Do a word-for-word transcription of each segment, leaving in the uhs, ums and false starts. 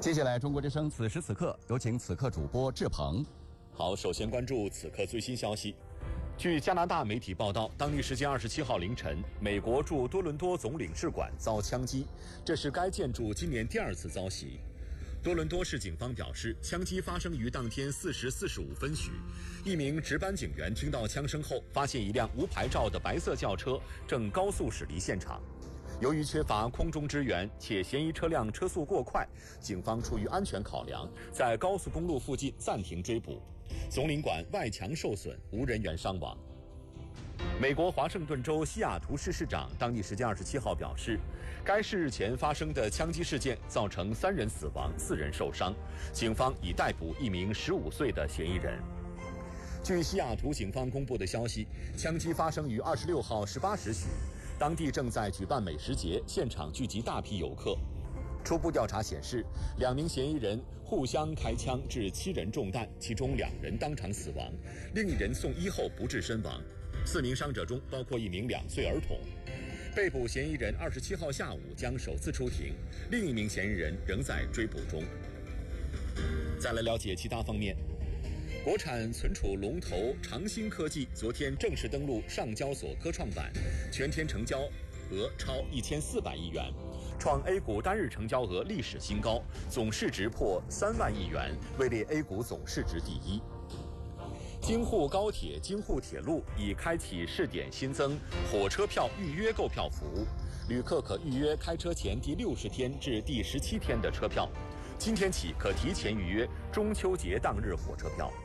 接下来，中国之声此时此刻有请此刻主播志鹏。 好，首先关注此刻最新消息。据加拿大媒体报道，当地时间二十七号凌晨，美国驻多伦多总领事馆遭枪击，这是该建筑今年第二次遭袭。多伦多市警方表示，枪击发生于当天四时四十五分许，一名值班警员听到枪声后，发现一辆无牌照的白色轿车正高速驶离现场。由于缺乏空中支援，且嫌疑车辆车速过快，警方出于安全考量，在高速公路附近暂停追捕。总领馆外墙受损，无人员伤亡。美国华盛顿州西雅图市市长当地时间二十七号表示，该市日前发生的枪击事件造成三人死亡，四人受伤，警方已逮捕一名十五岁的嫌疑人。据西雅图警方公布的消息，枪击发生于二十六号十八时许，当地正在举办美食节，现场聚集大批游客。初步调查显示，两名嫌疑人互相开枪，致七人中弹，其中两人当场死亡，另一人送医后不治身亡。四名伤者中包括一名两岁儿童。被捕嫌疑人二十七号下午将首次出庭，另一名嫌疑人仍在追捕中。再来了解其他方面。国产存储龙头长兴科技昨天正式登陆上交所科创板，全天成交额超一千四百亿元，创 A 股单日成交额历史新高，总市值破三万亿元，位列 A 股总市值第一。京沪高铁、京沪铁路已开启试点新增火车票预约购票服务，旅客可预约开车前第六十天至第十七天的车票，今天起可提前预约中秋节当日火车票。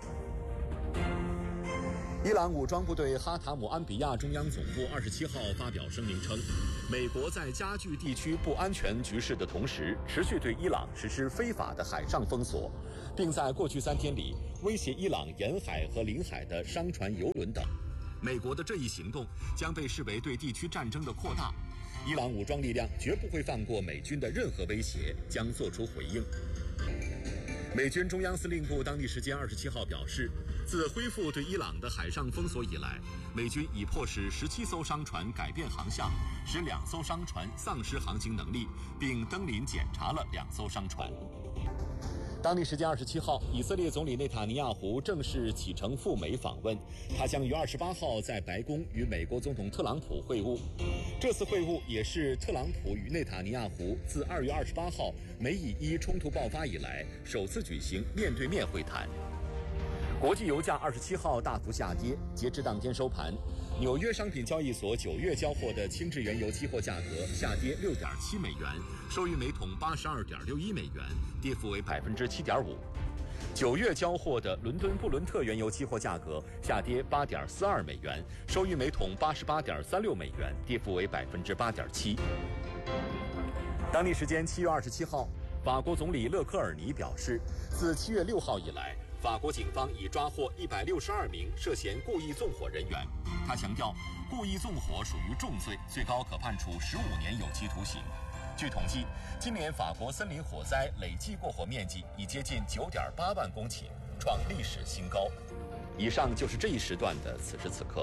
伊朗武装部队哈塔姆安比亚中央总部二十七号发表声明称，美国在加剧地区不安全局势的同时，持续对伊朗实施非法的海上封锁，并在过去三天里威胁伊朗沿海和领海的商船、油轮等。美国的这一行动将被视为对地区战争的扩大，伊朗武装力量绝不会放过美军的任何威胁，将作出回应。美军中央司令部当地时间二十七号表示，自恢复对伊朗的海上封锁以来，美军已迫使十七艘商船改变航向，使两艘商船丧失航行能力，并登临检查了两艘商船。当地时间二十七号，以色列总理内塔尼亚胡正式启程赴美访问，他将于二十八号在白宫与美国总统特朗普会晤。这次会晤也是特朗普与内塔尼亚胡自二月二十八号美以伊冲突爆发以来首次举行面对面会谈。国际油价二十七号大幅下跌，截至当天收盘，纽约商品交易所九月交货的轻质原油期货价格下跌六点七美元，收于每桶八十二点六一美元，跌幅为百分之七点五。九月交货的伦敦布伦特原油期货价格下跌八点四二美元，收于每桶八十八点三六美元，跌幅为百分之八点七。当地时间七月二十七号，法国总理勒科尔尼表示，自七月六号以来，法国警方已抓获一百六十二名涉嫌故意纵火人员。他强调，故意纵火属于重罪，最高可判处十五年有期徒刑。据统计，今年法国森林火灾累计过火面积已接近九点八万公顷，创历史新高。以上就是这一时段的此时此刻。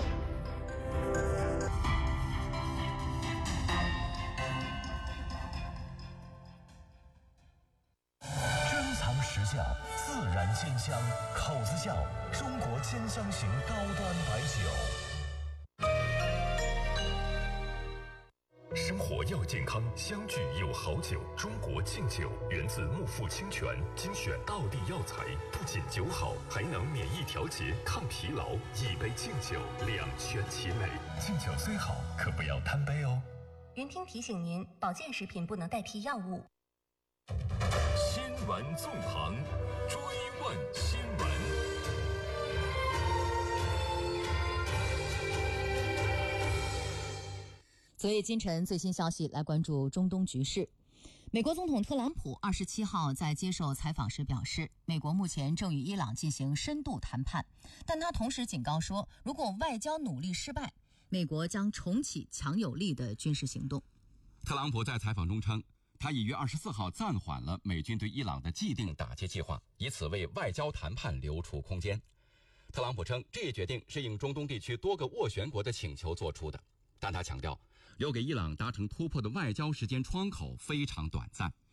珍藏实窖，自然鲜香，口子窖，中国千香型高端白酒。生活要健康，相聚有好酒。中国敬酒源自木富清泉，精选道地药材，不仅酒好，还能免疫调节、抗疲劳。一杯敬酒，两全其美。敬酒虽好，可不要贪杯哦。 云听提醒您，保健食品不能代替药物。 新闻纵横，追问新闻。 昨夜今晨最新消息，来关注中东局势。美国总统特朗普二十七号在接受采访时表示，美国目前正与伊朗进行深度谈判，但他同时警告说，如果外交努力失败，美国将重启强有力的军事行动。 特朗普在采访中称，他已于二十四号暂缓了美军对伊朗的既定打击计划，以此为外交谈判留出空间。特朗普称，这一决定是应中东地区多个斡旋国的请求做出的，但他强调，留给伊朗达成突破的外交时间窗口非常短暂。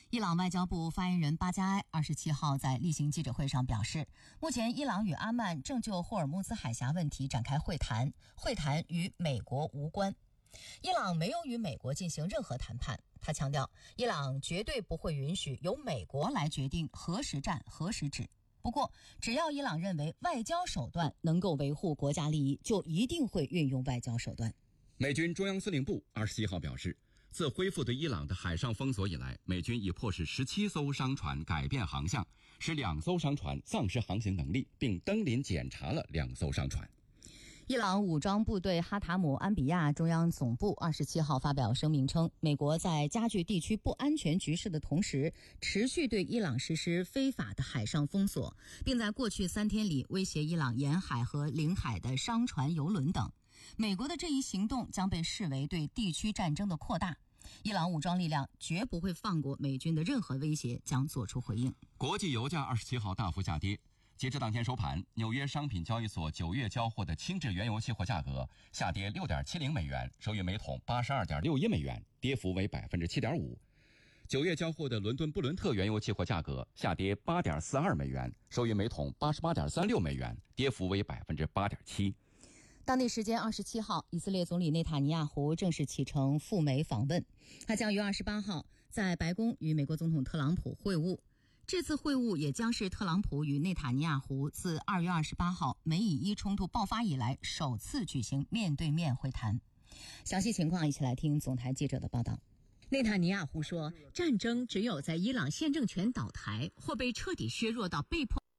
伊朗外交部发言人巴加埃二十七号在例行记者会上表示，目前伊朗与阿曼正就霍尔木兹海峡问题展开会谈，会谈与美国无关。伊朗没有与美国进行任何谈判。他强调，伊朗绝对不会允许由美国来决定何时战何时止。不过，只要伊朗认为外交手段能够维护国家利益，就一定会运用外交手段。 美军中央司令部二十七号表示，自恢复对伊朗的海上封锁以来，美军已迫使十七艘商船改变航向，使两艘商船丧失航行能力，并登临检查了两艘商船。 伊朗武装部队哈塔姆安比亚中央总部二十七号发表声明称，美国在加剧地区不安全局势的同时，持续对伊朗实施非法的海上封锁，并在过去三天里威胁伊朗沿海和领海的商船、油轮等。美国的这一行动将被视为对地区战争的扩大。伊朗武装力量绝不会放过美军的任何威胁，将作出回应。 国际油价二十七号大幅下跌。截至当天收盘，纽约商品交易所九月交货的轻质原油期货价格下跌 六点七零美元，收于每桶 八十二点六一美元，跌幅为 百分之七点五。九月交货的伦敦布伦特原油期货价格下跌 八点四二美元，收于每桶 八十八点三六美元，跌幅为 百分之八点七。 当地时间二十七号，以色列总理内塔尼亚胡正式启程赴美访问，他将于二十八号在白宫与美国总统特朗普会晤。这次会晤也将是特朗普与内塔尼亚胡自二月二十八号美以伊冲突爆发以来首次举行面对面会谈。详细情况一起来听总台记者的报道。 内塔尼亚胡说，战争只有在伊朗现政权倒台或被彻底削弱到被迫。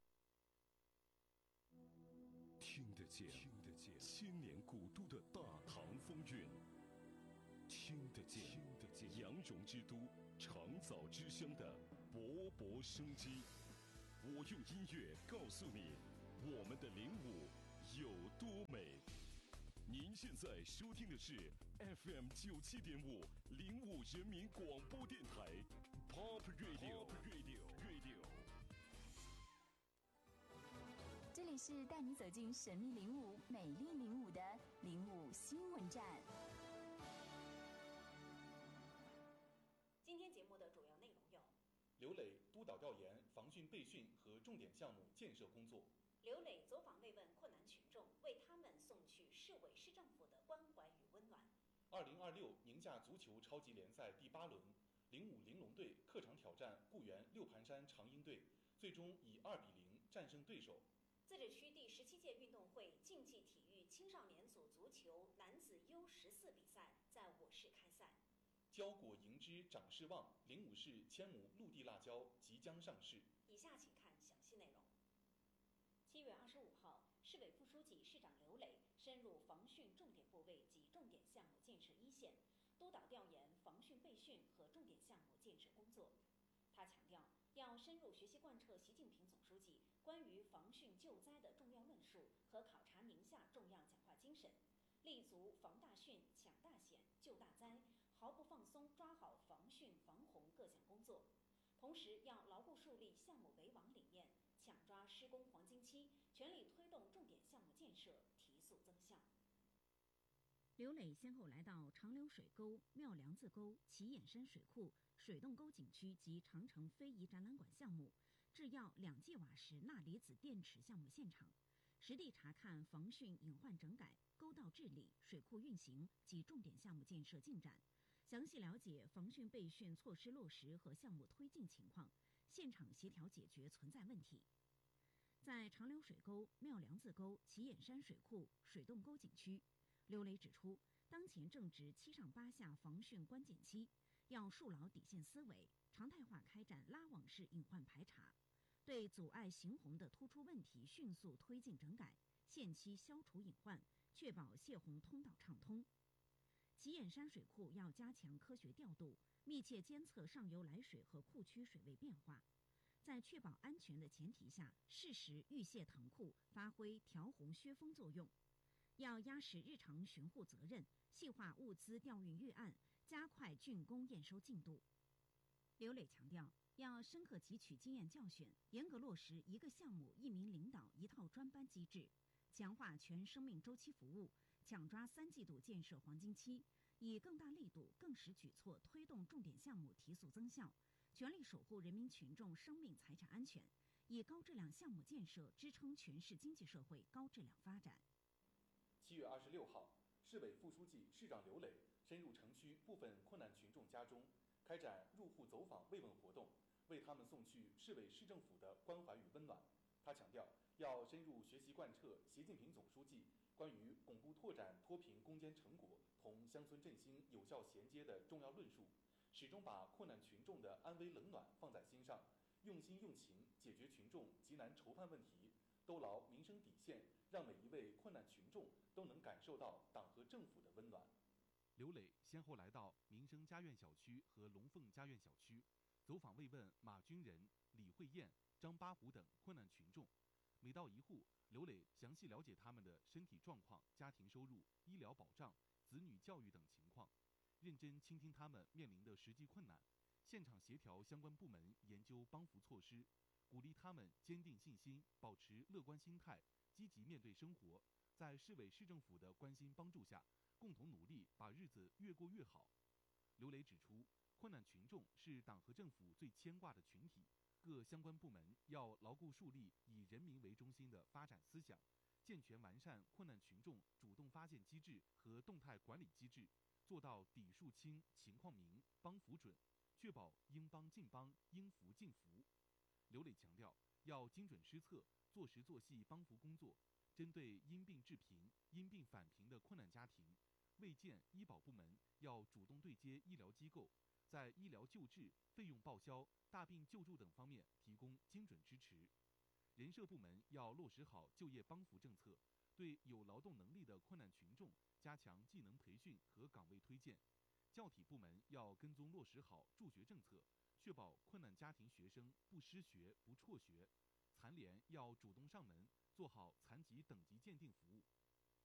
听得见，听得见千年古都的大唐风韵，听得见，听得见羊绒之都长枣之乡的勃勃生机。我用音乐告诉你，我们的灵武有多美。您现在收听的是 F M 九七点五灵武人民广播电台 Pop Radio Radio Radio。 这里是带你走进神秘灵武、美丽灵武的灵武新闻站。 今天节目的主要内容有： 刘磊督导调研防汛备训和重点项目建设工作； 刘磊走访慰问困难群众，为他们送去市委市政府的关怀与温暖。 二零二六宁夏足球超级联赛第八轮，零五玲珑队客场挑战固原六盘山长鹰队，最终以二比零战胜对手。 自治区第十七届运动会竞技体育青少年组足球男子 U 十四比赛在我市开赛。 胶果银枝长势旺，灵武市千亩陆地辣椒即将上市。 以下请看详细内容。七月二十五号，市委副书记、市长刘磊深入防汛重点部位及重点项目建设一线，督导调研防汛备训和重点项目建设工作。他强调，要深入学习贯彻习近平总书记关于防汛救灾的重要论述和考察宁夏重要讲话精神，立足防大汛、抢大险、救大灾，毫不放松抓好防汛防洪各项工作。同时，要牢固树立项目为王理念，抢抓施工黄金期，全力推动重点项目建设，提速增效。 刘磊先后来到长流水沟、妙梁子沟、齐眼山水库、水洞沟景区及长城非遗展览馆项目，制药两剂瓦石钠离子电池项目现场，实地查看防汛隐患整改、沟道治理、水库运行及重点项目建设进展，详细了解防汛备训措施落实和项目推进情况，现场协调解决存在问题。在长流水沟、妙梁子沟、齐眼山水库、水洞沟景区，刘磊指出，当前正值七上八下防汛关键期，要树牢底线思维，常态化开展拉网式隐患排查，对阻碍行洪的突出问题迅速推进整改，限期消除隐患，确保泄洪通道畅通。齐眼山水库要加强科学调度，密切监测上游来水和库区水位变化，在确保安全的前提下，适时预泄塘库，发挥调洪削峰作用。要压实日常巡护责任，细化物资调运预案，加快竣工验收进度。刘磊强调，要深刻汲取经验教训，严格落实一个项目一名领导一套专班机制，强化全生命周期服务，抢抓三季度建设黄金期，以更大力度、更实举措推动重点项目提速增效， 全力守护人民群众生命财产安全，以高质量项目建设支撑全市经济社会高质量发展。 七月二十六号，市委副书记、市长刘磊深入城区部分困难群众家中，开展入户走访慰问活动，为他们送去市委市政府的关怀与温暖。他强调，要深入学习贯彻习近平总书记关于巩固拓展脱贫攻坚成果同乡村振兴有效衔接的重要论述，始终把困难群众的安危冷暖放在心上，用心用情解决群众急难愁盼问题，兜牢民生底线，让每一位困难群众都能感受到党和政府的温暖。 刘磊先后来到民生家苑小区和龙凤家苑小区，走访慰问马军仁、李慧燕、张八虎等困难群众。每到一户，刘磊详细了解他们的身体状况、家庭收入、医疗保障、子女教育等情况，认真倾听他们面临的实际困难，现场协调相关部门研究帮扶措施，鼓励他们坚定信心，保持乐观心态，积极面对生活，在市委市政府的关心帮助下，共同努力把日子越过越好。刘磊指出，困难群众是党和政府最牵挂的群体，各相关部门要牢固树立以人民为中心的发展思想，健全完善困难群众主动发现机制和动态管理机制，做到底数清、情况明、帮扶准，确保应帮尽帮、应扶尽扶。刘磊强调，要精准施策，做实做细帮扶工作，针对因病致贫、因病返贫的困难家庭，卫健医保部门要主动对接医疗机构，在医疗救治、费用报销、大病救助等方面提供精准支持。人社部门要落实好就业帮扶政策，对有劳动能力的困难群众加强技能培训和岗位推荐。教体部门要跟踪落实好助学政策，确保困难家庭学生不失学、不辍学。残联要主动上门，做好残疾等级鉴定服务。